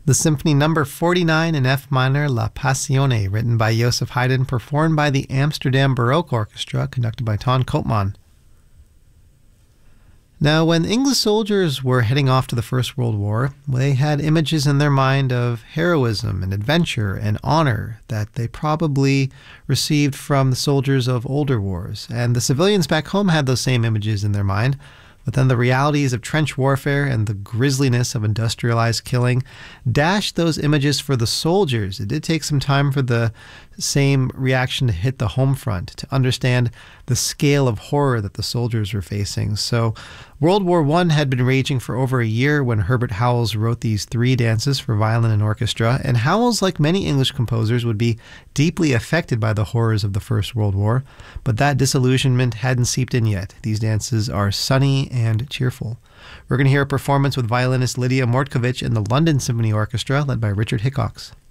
The Symphony Number 49 in F minor, La Passione, written by Joseph Haydn, performed by the Amsterdam Baroque Orchestra, conducted by Ton Koopman. Now, when English soldiers were heading off to the First World War, they had images in their mind of heroism and adventure and honor that they probably received from the soldiers of older wars. And the civilians back home had those same images in their mind. But then the realities of trench warfare and the grisliness of industrialized killing dashed those images for the soldiers. It did take some time for the same reaction to hit the home front, to understand the scale of horror that the soldiers were facing. So World War I had been raging for over a year when Herbert Howells wrote these 3 dances for violin and orchestra. And Howells, like many English composers, would be deeply affected by the horrors of the First World War. But that disillusionment hadn't seeped in yet. These dances are sunny and cheerful. We're going to hear a performance with violinist Lydia Mortkovich and the London Symphony Orchestra, led by Richard Hickox.